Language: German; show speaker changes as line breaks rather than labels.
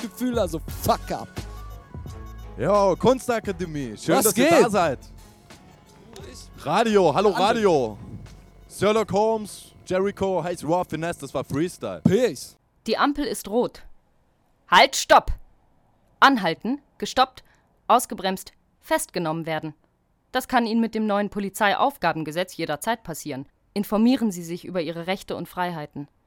Gefühl, also fuck up.
Jo, Kunstakademie. Schön,
Was
dass
geht?
ihr da seid. Radio, hallo Radio. Sherlock Holmes, Jericho, heißt Raw Finesse, das war Freestyle.
Peace.
Die Ampel ist rot. Halt, stopp! Anhalten, gestoppt, ausgebremst, festgenommen werden. Das kann Ihnen mit dem neuen Polizeiaufgabengesetz jederzeit passieren. Informieren Sie sich über Ihre Rechte und Freiheiten.